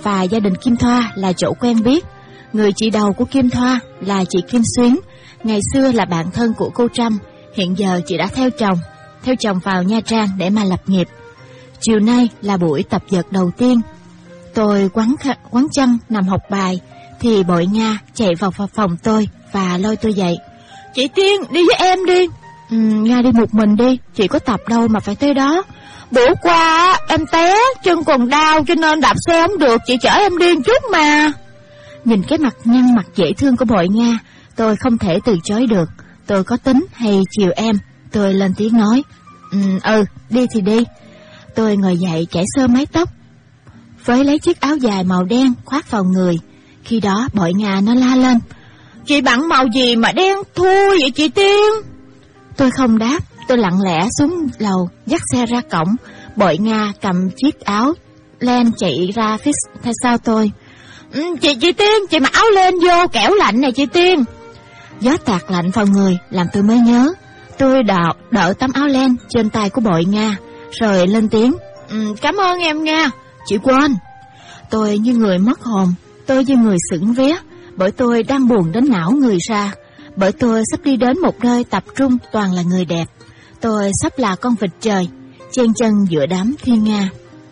và gia đình Kim Thoa là chỗ quen biết. Người chị đầu của Kim Thoa là chị Kim Xuyến, ngày xưa là bạn thân của cô Trâm. Hiện giờ chị đã theo chồng vào Nha Trang để mà lập nghiệp. Chiều nay là buổi tập dượt đầu tiên. Tôi quán chân nằm học bài thì Bội Nga chạy vào phòng tôi và lôi tôi dậy. Chị Tiên, đi với em đi. Nga đi một mình đi, chị có tập đâu mà phải tới đó. Bữa qua em té, chân còn đau cho nên đạp xe không được, chị chở em đi một chút mà. Nhìn cái mặt nhăn mặt dễ thương của Bội Nga, tôi không thể từ chối được. Tôi có tính hay chiều em, tôi lên tiếng nói. Đi thì đi. Tôi ngồi dậy chải sơ mái tóc, với lấy chiếc áo dài màu đen khoác vào người. Khi đó Bội Nga nó la lên. Chị bận màu gì mà đen thui vậy chị Tiên? Tôi không đáp, tôi lặng lẽ xuống lầu, dắt xe ra cổng. Bội Nga cầm chiếc áo len chạy ra phía sau tôi. Chị Tiên, chị mặc áo len vô, kẻo lạnh này chị Tiên. Gió tạt lạnh vào người làm tôi mới nhớ. Tôi đỡ tấm áo len trên tay của Bội Nga, rồi lên tiếng. Cảm ơn em Nga, chị quên. Tôi như người mất hồn, tôi như người sững vía, bởi tôi đang buồn đến não người ra. Bởi tôi sắp đi đến một nơi tập trung toàn là người đẹp. Tôi sắp là con vịt trời, chen chân giữa đám thiên nga.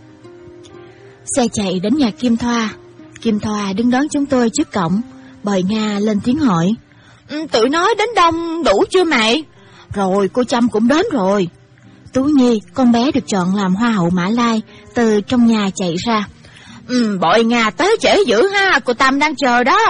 Xe chạy đến nhà Kim Thoa. Kim Thoa đứng đón chúng tôi trước cổng. Bội Nga lên tiếng hỏi. Tụi nói đến đông đủ chưa mày? Rồi, cô Trâm cũng đến rồi. Tú Nhi, con bé được chọn làm hoa hậu Mã Lai, từ trong nhà chạy ra. Bội Nga tới trễ dữ ha, cô Tâm đang chờ đó.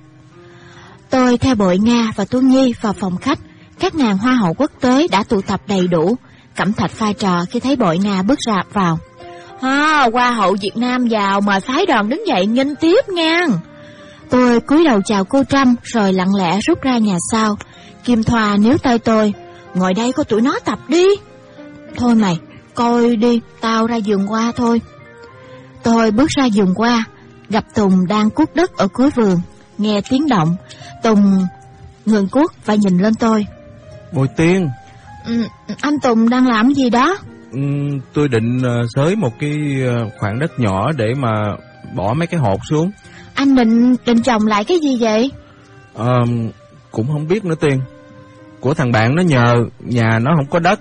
Tôi theo Bội Nga và Tú Nhi vào phòng khách. Các nàng hoa hậu quốc tế đã tụ tập đầy đủ. Cẩm Thạch pha trò khi thấy Bội Nga bước ra vào. Hoa hậu Việt Nam vào, mời phái đoàn đứng dậy nghênh tiếp nha. Tôi cúi đầu chào cô Trâm rồi lặng lẽ rút ra nhà sau. Kim Thoa níu tay tôi. Ngồi đây có tụi nó tập đi. Thôi mày, coi đi, tao ra vườn hoa thôi. Tôi bước ra vườn hoa, gặp Tùng đang cuốc đất ở cuối vườn. Nghe tiếng động, Tùng ngừng cuốc và nhìn lên tôi. Bội Tiên. Anh Tùng đang làm gì đó? Tôi định xới một cái khoảng đất nhỏ để mà bỏ mấy cái hột xuống. Anh định trồng lại cái gì vậy? Cũng không biết nữa Tiên. Của thằng bạn nó nhờ, nhà nó không có đất.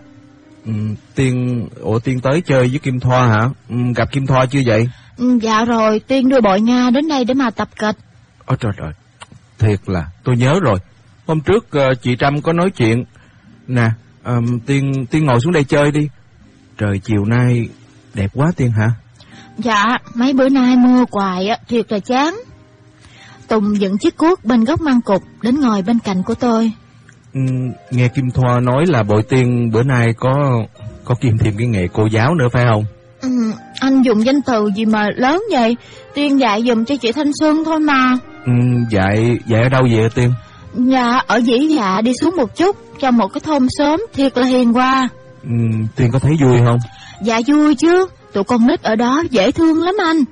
Tiên tới chơi với Kim Thoa hả? Gặp Kim Thoa chưa vậy? Dạ rồi, Tiên đưa Bội Nga đến đây để mà tập kịch. Ôi trời ơi, thiệt là tôi nhớ rồi. Hôm trước chị Trâm có nói chuyện. Nè, Tiên ngồi xuống đây chơi đi. Trời chiều nay đẹp quá Tiên hả? Dạ, mấy bữa nay mưa hoài á, thiệt là chán. Tùng dựng chiếc cuốc bên góc măng cục đến ngồi bên cạnh của tôi. Nghe Kim Thoa nói là Bội Tiên bữa nay có kiêm thêm cái nghề cô giáo nữa phải không? Anh dùng danh từ gì mà lớn vậy? Tiên dạy dùm cho chị Thanh Xuân thôi mà. Dạy ở đâu vậy Tiên? Dạ, ở Dĩ Dạ đi xuống một chút, trong một cái thôn xóm thiệt là hiền hòa. Tiên có thấy vui không? Dạ vui chứ, tụi con nít ở đó dễ thương lắm anh.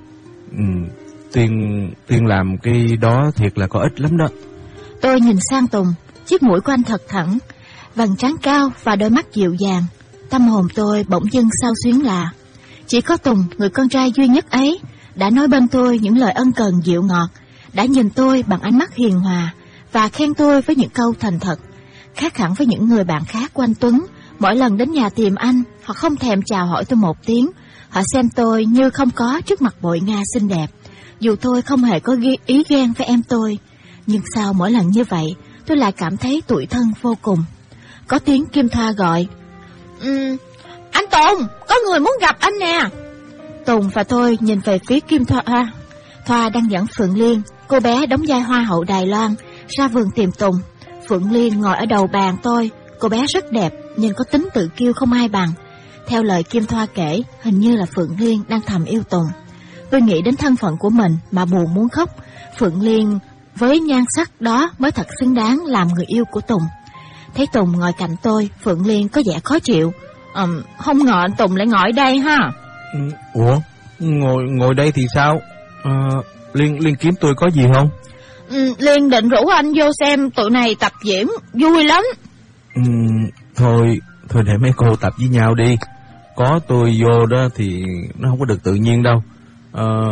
Tiên làm cái đó thiệt là có ích lắm đó. Tôi nhìn sang Tùng, chiếc mũi của anh thật thẳng, vầng trán cao và đôi mắt dịu dàng. Tâm hồn tôi bỗng dưng xao xuyến lạ. Chỉ có Tùng, người con trai duy nhất ấy, đã nói bên tôi những lời ân cần dịu ngọt, đã nhìn tôi bằng ánh mắt hiền hòa và khen tôi với những câu thành thật. Khác hẳn với những người bạn khác của anh Tuấn, mỗi lần đến nhà tìm anh, họ không thèm chào hỏi tôi một tiếng. Họ xem tôi như không có trước mặt Bội Nga xinh đẹp. Dù tôi không hề có ý ghen với em tôi, nhưng sau mỗi lần như vậy, tôi lại cảm thấy tủi thân vô cùng. Có tiếng Kim Thoa gọi. Anh Tùng, có người muốn gặp anh nè. Tùng và tôi nhìn về phía Kim Thoa. Thoa đang dẫn Phượng Liên, cô bé đóng vai hoa hậu Đài Loan, ra vườn tìm Tùng. Phượng Liên ngồi ở đầu bàn tôi. Cô bé rất đẹp nhưng có tính tự kiêu không ai bằng. Theo lời Kim Thoa kể, hình như là Phượng Liên đang thầm yêu Tùng. Tôi nghĩ đến thân phận của mình mà buồn muốn khóc. Phượng Liên với nhan sắc đó mới thật xứng đáng làm người yêu của Tùng. Thấy Tùng ngồi cạnh tôi, Phượng Liên có vẻ khó chịu. Không ngờ anh Tùng lại ngồi đây ha. Ủa, ngồi đây thì sao? Liên kiếm tôi có gì không? Liên định rủ anh vô xem tụi này tập diễn, vui lắm. Thôi để mấy cô tập với nhau đi. Có tôi vô đó thì nó không có được tự nhiên đâu.